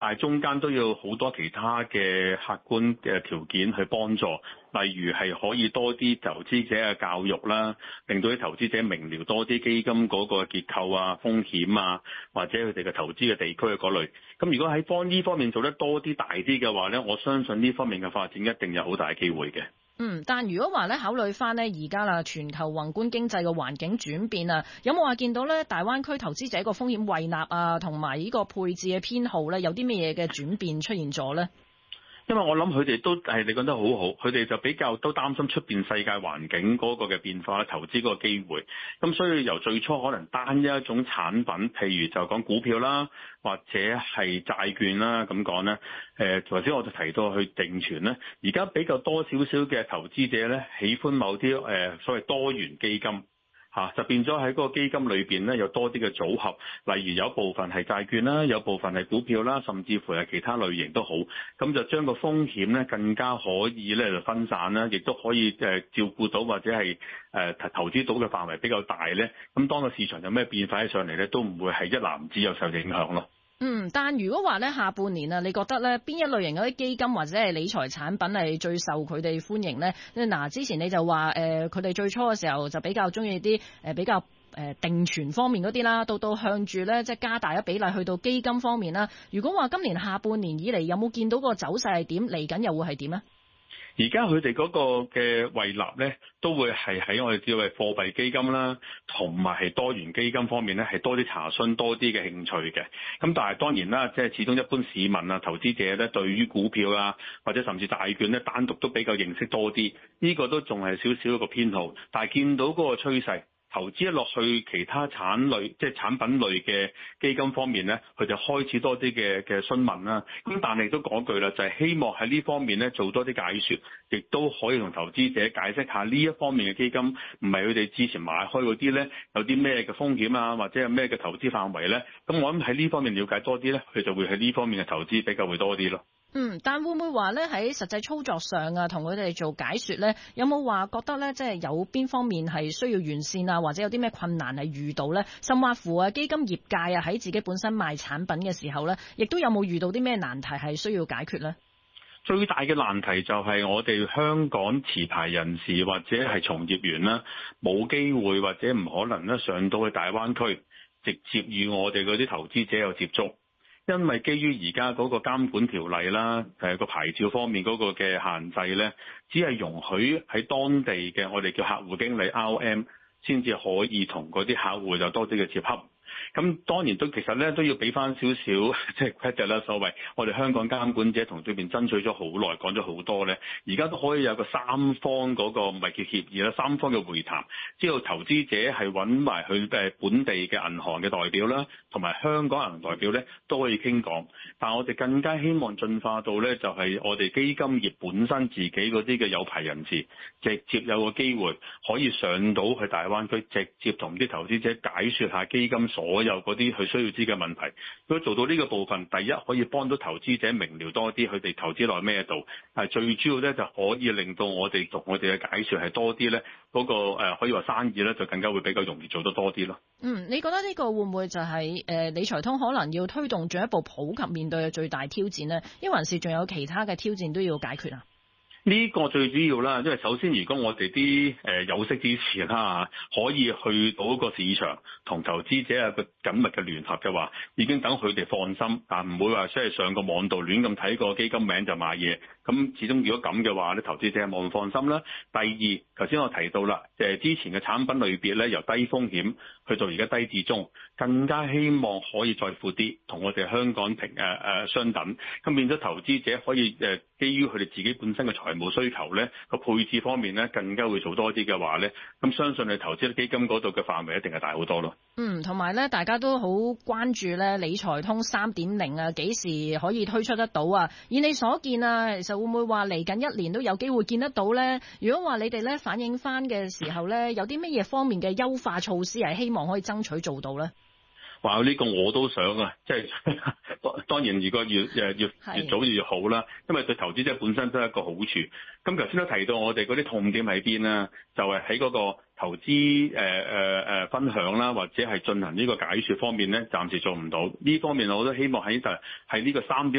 但係中間都要好多其他嘅客觀嘅條件去幫助，例如係可以多啲投資者嘅教育啦，令到啲投資者明瞭多啲基金嗰個結構啊、風險啊，或者佢哋嘅投資嘅地區嘅嗰類。咁如果喺呢方面做得多啲大啲嘅話咧，我相信呢方面嘅發展一定有好大機會嘅。 但如果話咧考慮翻呢而家啦，全球宏觀經濟嘅環境轉變啊，有冇話見到咧大灣區投資者個風險胃納啊，同埋呢個配置嘅偏好咧，有啲咩嘢嘅轉變出現咗咧？ 因為我諗佢哋都係你講得好好，佢哋就比較都擔心出邊世界環境嗰個嘅變化，投資嗰個機會。咁所以由最初可能單一種產品，譬如就講股票啦，或者係債券啦咁講咧，頭先我就提到去定存咧，而家比較多少少嘅投資者咧，喜歡某啲所謂多元基金。就變咗喺嗰個基金裏邊咧，有多啲嘅組合，例如有部分係債券啦，有部分係股票啦，甚至乎係其他類型都好，咁就將個風險咧更加可以咧就分散啦，亦都可以照顧到或者係投資到嘅範圍比較大咧。咁當個市場有咩變化起上嚟咧，都唔會係一籃子有受影響咯。 但如果話咧下半年啊，你覺得咧邊一類型嗰啲基金或者係理財產品係最受佢哋歡迎咧？之前你就話佢哋最初嘅時候就比較中意啲比較定存方面嗰啲啦，到向住咧即係加大咗比例去到基金方面啦。如果話今年下半年以嚟有冇見到個走勢係點？嚟緊又會係點咧？ 而家佢哋嗰個嘅胃納咧，都會係喺我哋叫為貨幣基金啦，同埋係多元基金方面咧，係多啲查詢、多啲嘅興趣嘅。咁但係當然啦，即係始終一般市民啊、投資者咧，對於股票啊或者甚至債券咧，單獨都比較認識多啲。呢個都仲係少少一個偏好，但係見到嗰個趨勢。投資一落去其他產品類嘅基金方面咧，佢就開始多啲嘅詢問啦。咁但係都講句啦，就係希望喺呢方面咧做多啲解說，亦都可以同投資者解釋下呢一方面嘅基金唔係佢哋之前買開嗰啲咧，有啲咩嘅風險啊，或者有咩嘅投資範圍咧。咁我諗喺呢方面了解多啲咧，佢就會喺呢方面嘅投資比較會多啲咯。 但會唔會話咧喺實際操作上啊，同佢哋做解說咧，有冇話覺得咧，即係有邊方面係需要完善啊，或者有啲咩困難係遇到咧？甚或乎啊，基金業界啊喺自己本身賣產品嘅時候咧，亦都有冇遇到啲咩難題係需要解決咧？ 最大嘅難題就係我哋香港持牌人士或者係從業員啦，冇機會或者唔可能咧上到去大灣區，直接與我哋嗰啲投資者有接觸。因為基於而家嗰個監管條例啦，個牌照方面嗰個嘅限制咧，只係容許喺當地嘅我哋叫客戶經理 RM 先至可以同嗰啲客戶有多啲嘅接洽。咁當然都其實咧都要俾翻少少即係 credit 啦，所謂我哋香港監管者同對面爭取咗好耐，講咗好多咧，而家都可以有個三方嗰個唔係叫協議啦，三方嘅會談，之後投資者係揾埋佢本地嘅銀行嘅代表啦，同埋香港銀行代表咧都可以傾講。但係我哋更加希望進化到咧，就係我哋基金業本身自己嗰啲嘅有牌人士，直接有個機會可以上到去大灣區，直接同啲投資者解說下基金所有嗰啲佢需要知嘅問題。如果做到呢個部分，第一可以幫到投資者明瞭多啲佢哋投資落咩度，但係最主要咧就可以令到我哋同我哋嘅解說係多啲咧，嗰個可以話生意咧就更加會比較容易做得多啲咯。 你覺得呢個會唔會就係理財通可能要推動進一步普及面對嘅最大挑戰呢？抑還是仲有其他嘅挑戰都要解決啊？ 呢個最主要啦，因為首先如果我哋啲有識之士啦，可以去到個市場同投資者有個緊密嘅聯合嘅話，已經等佢哋放心，但唔會話即係上個網度亂咁睇個基金名就買嘢。咁始終如果咁嘅話咧，投資者冇咁放心啦。第二，頭先我提到啦，之前嘅產品類別咧，由低風險去到而家低至中，更加希望可以再闊啲，同我哋香港相等。咁變咗投資者可以基於佢哋自己本身嘅財務需求咧，個配置方面咧更加會做多啲嘅話咧，咁相信你投資基金嗰度嘅範圍一定係大好多咯。 同埋咧，大家都好關注咧理財通3.0啊，幾時可以推出得到啊？以你所見啊，其實會唔會話嚟緊1年都有機會見得到咧？如果話你哋咧反映翻嘅時候咧，有啲乜嘢方面嘅優化措施係希望可以爭取做到咧？ 話呢個我都想啊，即係當然如果越早越好啦，因為對投資者本身都係一個好處。咁頭先都提到我哋嗰啲痛點喺邊啦，就係喺嗰個投資分享啦，或者係進行呢個解說方面咧，暫時做唔到。呢方面我都希望喺呢個3點